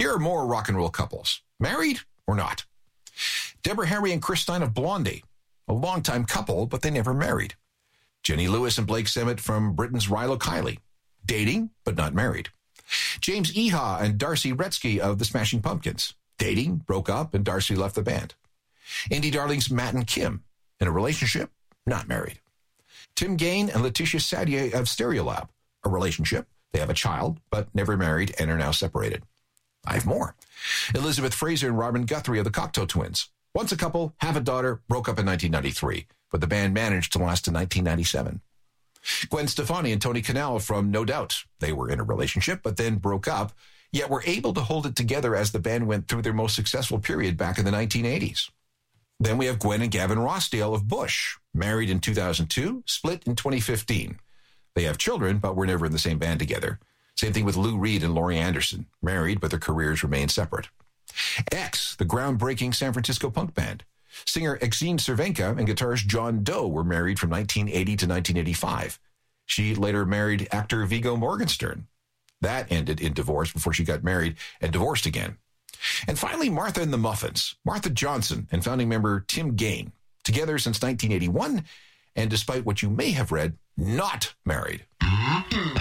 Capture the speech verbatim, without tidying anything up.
Here are more rock and roll couples. Married or not? Deborah Harry and Chris Stein of Blondie. A longtime couple, but they never married. Jenny Lewis and Blake Semmett from Britain's Rilo Kiley. Dating, but not married. James Iha and Darcy Retzky of the Smashing Pumpkins. Dating, broke up, and Darcy left the band. Indie darlings Matt and Kim. In a relationship, not married. Tim Gain and Letitia Sadier of Stereolab. A relationship. They have a child, but never married and are now separated. I have more. Elizabeth Fraser and Robin Guthrie of the Cocteau Twins. Once a couple, have a daughter, broke up in nineteen ninety-three, but the band managed to last to nineteen ninety-seven. Gwen Stefani and Tony Kanal from No Doubt. They were in a relationship, but then broke up, yet were able to hold it together as the band went through their most successful period back in the nineteen eighties. Then we have Gwen and Gavin Rossdale of Bush, married in two thousand two, split in twenty fifteen. They have children, but were never in the same band together. Same thing with Lou Reed and Laurie Anderson, married, but their careers remain separate. X, the groundbreaking San Francisco punk band. Singer Exene Cervenka and guitarist John Doe were married from nineteen eighty to nineteen eighty-five. She later married actor Viggo Morgenstern. That ended in divorce before she got married and divorced again. And finally, Martha and the Muffins, Martha Johnson and founding member Tim Gain, together since nineteen eighty-one, and despite what you may have read, not married.